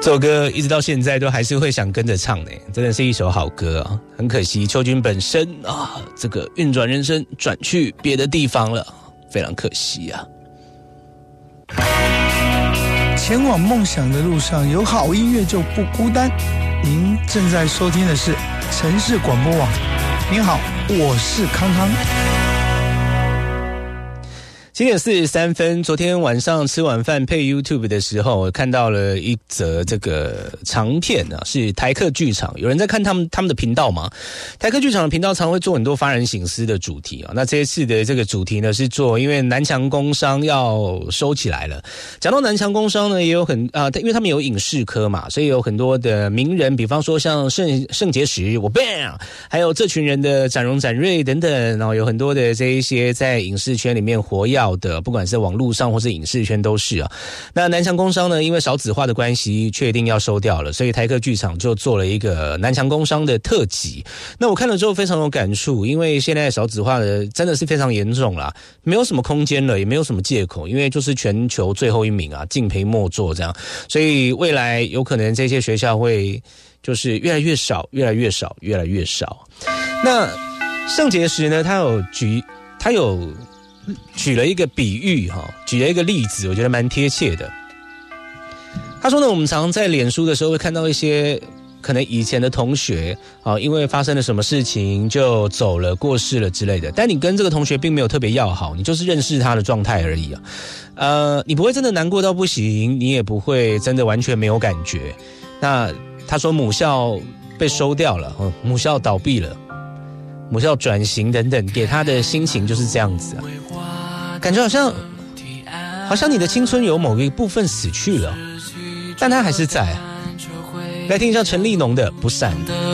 这首歌一直到现在都还是会想跟着唱呢，真的是一首好歌啊！很可惜邱军本身啊，这个运转人生转去别的地方了，非常可惜啊。 前往梦想的路上，有好音乐就不孤单。您正在收听的是城市广播网。您好，我是康康。 7点43分，昨天晚上吃晚饭配 YouTube 的时候，我看到了一则这个长片啊，是台客剧场。有人在看他们的频道吗？台客剧场的频道常会做很多发人省思的主题啊。那这一次的这个主题呢，是做因为南强工商要收起来了。讲到南强工商呢，也有因为他们有影视科嘛，所以有很多的名人，比方说像圣结石，我 bang， 还有这群人的展荣展瑞等等，然后有很多的这一些在影视圈里面活跃的，不管是网络上或是影视圈都是啊。那南强工商呢，因为少子化的关系，确定要收掉了，所以台客剧场就做了一个南强工商的特辑。那我看了之后非常有感触，因为现在少子化的真的是非常严重啦，没有什么空间了，也没有什么借口，因为就是全球最后一名啊，敬陪末座这样，所以未来有可能这些学校会就是越来越少，越来越少，越来越少。那圣结石呢，他有举了一个比喻举了一个例子，我觉得蛮贴切的。他说呢，我们常常在脸书的时候会看到一些可能以前的同学因为发生了什么事情就走了、过世了之类的，但你跟这个同学并没有特别要好，你就是认识他的状态而已啊。你不会真的难过到不行，你也不会真的完全没有感觉。那他说母校被收掉了，母校倒闭了，母校转型等等，给他的心情就是这样子啊。感觉好像你的青春有某一部分死去了，但它还是在。来听一下陈立农的《不散》。